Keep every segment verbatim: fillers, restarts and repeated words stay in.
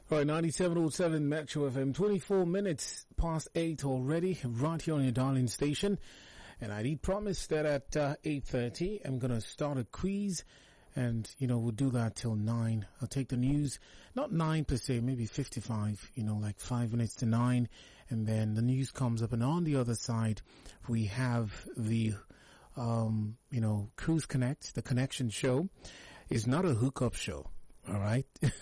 All right, ninety-seven point seven Metro F M, twenty-four minutes past eight already, right here on your darling station. And I did promise that at uh, eight thirty, I'm going to start a quiz. And, you know, we'll do that till nine. I'll take the news, not nine per se, maybe fifty-five, you know, like five minutes to nine. And then the news comes up. And on the other side, we have the, um, you know, Cruise Connect, the connection show. It's not a hookup show. All right.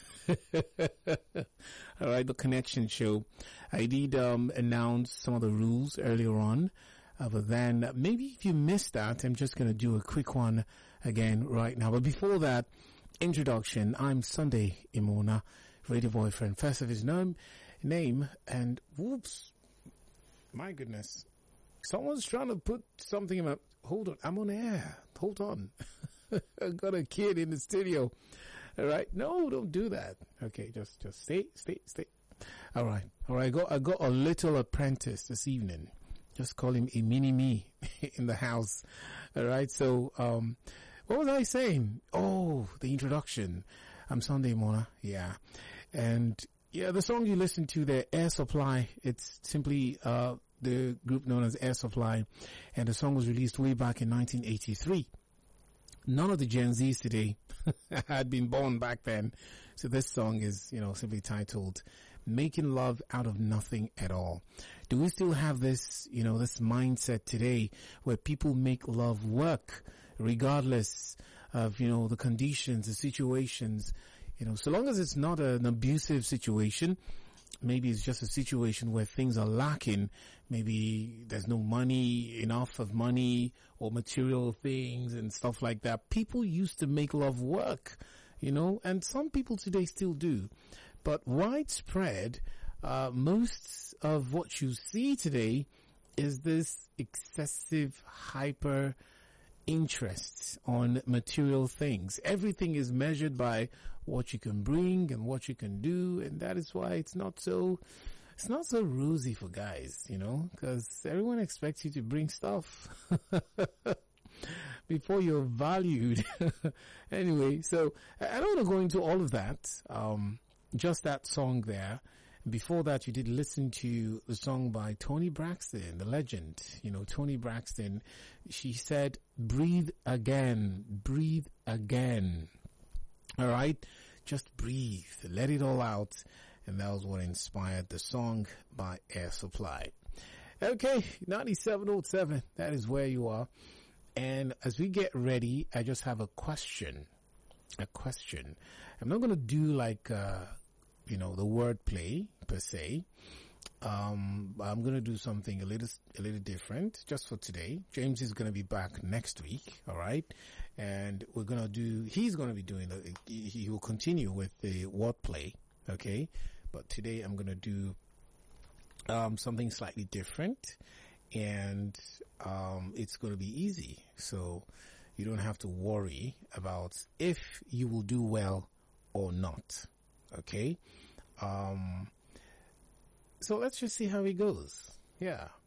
All right. The connection show. I did, um, announce some of the rules earlier on. Uh, but then maybe if you missed that, I'm just going to do a quick one again right now. But before that, introduction. I'm Sunday Imona, radio boyfriend, first of his name, name, and whoops, my goodness. Someone's trying to put something in my, hold on, I'm on air. Hold on. I got a kid in the studio. All right. No, don't do that. Okay. Just, just stay, stay, stay. All right. All right. I got, I got a little apprentice this evening. Just call him a mini me in the house. All right. So, um, what was I saying? Oh, the introduction. I'm Sunday Mona. Yeah. And yeah, the song you listened to there, Air Supply, it's simply, uh, the group known as Air Supply. And the song was released way back in nineteen eighty-three. None of the Gen Zs today had been born back then. So this song is, you know, simply titled Making Love Out of Nothing at All. Do we still have this, you know, this mindset today where people make love work regardless of, you know, the conditions, the situations, you know, so long as it's not an abusive situation, maybe it's just a situation where things are lacking. Maybe there's no money, enough of money or material things and stuff like that. People used to make love work, you know, and some people today still do. But widespread, uh, most of what you see today is this excessive hyper interest on material things. Everything is measured by what you can bring and what you can do, and that is why it's not so, it's not so rosy for guys, you know, because everyone expects you to bring stuff before you're valued. Anyway, so I don't want to go into all of that. Um, just that song there. Before that, you did listen to the song by Toni Braxton, the legend. You know, Toni Braxton, she said, breathe again, breathe again. All right? Just breathe. Let it all out. And that was what inspired the song by Air Supply. Okay, ninety-seven point seven. That is where you are. And as we get ready, I just have a question. A question. I'm not going to do like, uh, you know, the wordplay per se. Um, I'm going to do something a little, a little different just for today. James is going to be back next week. All right. And we're going to do, he's going to be doing the, he, he will continue with the wordplay. Okay. But today I'm going to do, um, something slightly different, and, um, it's going to be easy. So you don't have to worry about if you will do well or not. Okay. Um, so let's just see how it goes. Yeah.